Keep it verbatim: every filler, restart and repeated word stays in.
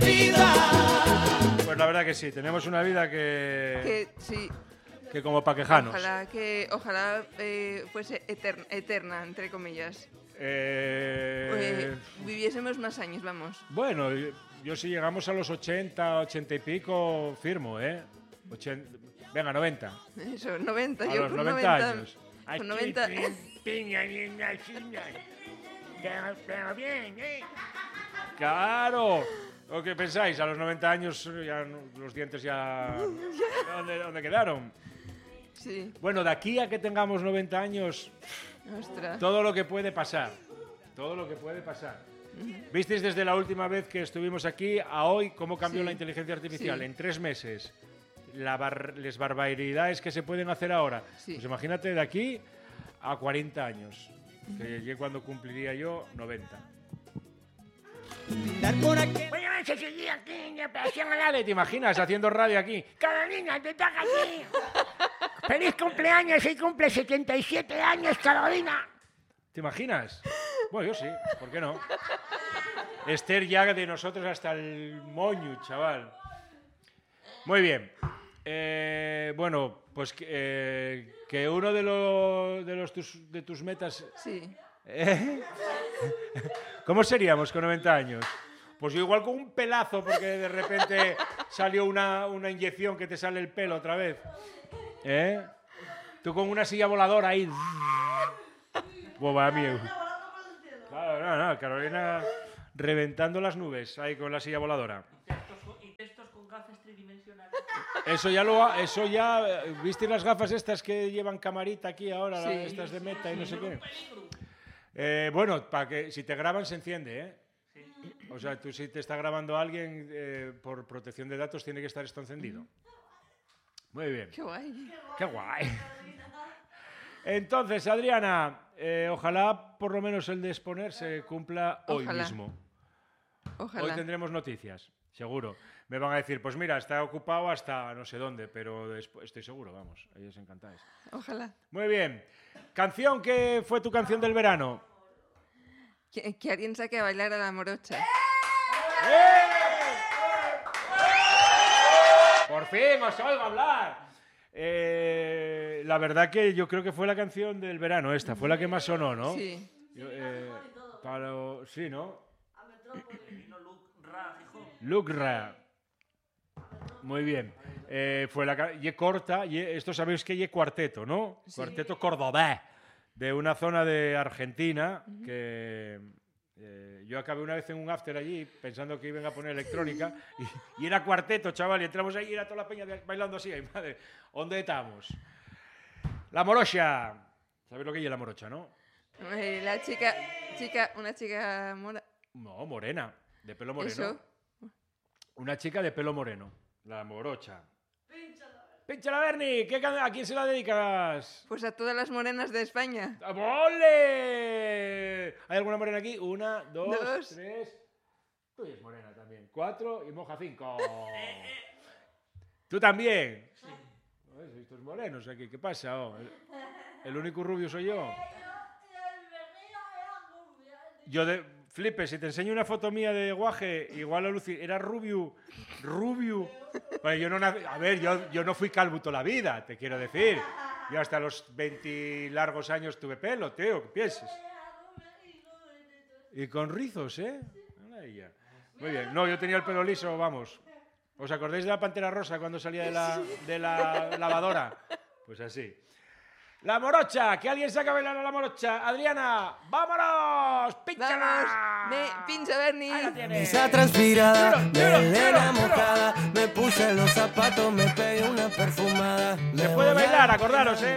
vida. Pues la verdad que sí, tenemos una vida que... Que sí. Que como pa' quejarnos. Ojalá que ojalá eh, fuese eterna, eterna, entre comillas. Eh... Eh, viviésemos más años, vamos. Bueno, yo si llegamos a los ochenta, ochenta y pico, firmo, ¿eh? ochenta, venga, noventa. Eso, noventa. A yo los con noventa años. Con noventa. Pero bien, ¿eh? Claro. ¿O qué pensáis? A los noventa años ya no- los dientes ya... ¿Dónde, dónde quedaron? Sí. Bueno, de aquí a que tengamos noventa años, Ostras. todo lo que puede pasar. Todo lo que puede pasar. ¿Visteis desde la última vez que estuvimos aquí a hoy cómo cambió Sí. la inteligencia artificial? Sí. En tres meses. La bar- les barbaridades que se pueden hacer ahora. Sí. Pues imagínate de aquí a cuarenta años. Que llegué cuando cumpliría yo noventa. Dar por aquí. Bueno, se seguía aquí en operación Alade. ¿Te imaginas haciendo radio aquí? Carolina, te toca aquí. ¡Feliz cumpleaños! Y cumple setenta y siete años, Carolina. ¿Te imaginas? Bueno, yo sí, ¿por qué no? Esther ya de nosotros hasta el moño, chaval. Muy bien. Eh, bueno, pues que, eh, que uno de, los de, los tus, de tus metas... Sí. ¿Eh? ¿Cómo seríamos con noventa años? Pues yo igual con un pelazo, porque de repente salió una, una inyección que te sale el pelo otra vez. ¿Eh? Tú con una silla voladora ahí. Boba, amigo. Claro, no, no, Carolina reventando las nubes ahí con la silla voladora. Y textos con gafas tridimensionales. Eso ya lo ha- eso ya ¿viste las gafas estas que llevan camarita aquí ahora, Sí. la- estas de Meta y no sé qué? Eh, bueno, para que si te graban se enciende, ¿eh? O sea, tú si te está grabando alguien eh, por protección de datos tiene que estar esto encendido. Muy bien. Qué guay. Qué guay. Entonces, Adriana, eh, ojalá por lo menos el de exponer se cumpla hoy Ojalá. mismo. Ojalá. Hoy tendremos noticias, seguro. Me van a decir, pues mira, está ocupado hasta no sé dónde, pero despu- estoy seguro, vamos, a ellos encantáis. Ojalá. Muy bien. Canción, ¿qué fue tu canción del verano? Que, que alguien saque a bailar a la morocha. Por fin os oigo hablar. Eh, la verdad que yo creo que fue la canción del verano esta, fue la que más sonó, ¿no? Sí. Yo, eh, para, sí, ¿no? Vino Luke Ra, Gijón. Luke Ra. Muy bien. Eh, fue la ca- ye corta, ye- esto sabéis que ye cuarteto, ¿no? Sí. Cuarteto cordobés, de una zona de Argentina que eh, yo acabé una vez en un after allí pensando que iban a poner electrónica y, y era cuarteto, chaval, y entramos ahí y era toda la peña de- bailando así, ay, madre, ¿dónde estamos? La morocha. ¿Sabéis lo que es la morocha, no? Eh, la chica, chica, una chica mora. No, morena, de pelo moreno. Eso. Una chica de pelo moreno, la morocha. ¡Pínchala, Bernie! ¿Qué can- ¿A quién se la dedicas? Pues a todas las morenas de España. ¡Ole! ¿Hay alguna morena aquí? Una, dos, Dos. tres. Tú eres morena también. Cuatro y moja cinco. ¿Tú también? Sí. Estos morenos aquí, ¿qué pasa? Oh, el, el único rubio soy yo. Yo de... Flipe, si te enseño una foto mía de guaje, igual a Lucy, era rubio, rubio. Bueno, yo no nac- a ver, yo, yo no fui calvo toda la vida, te quiero decir. Yo hasta los veinte largos años tuve pelo, tío, ¿qué piensas? Y con rizos, ¿eh? Mira ella. Muy bien. No, yo tenía el pelo liso, vamos. ¿Os acordáis de la Pantera Rosa cuando salía de la, de la lavadora? Pues así. La morocha, que alguien saca a bailar a la morocha. Adriana, vámonos, pínchala. Vamos, me pincha Bernie. Ahí la tienes. Esa transpirada, Duro, duro, melena duro, duro. mojada, me puse los zapatos, me pegué una perfumada. Se Me puede voy a bailar, acordaros, ¿eh?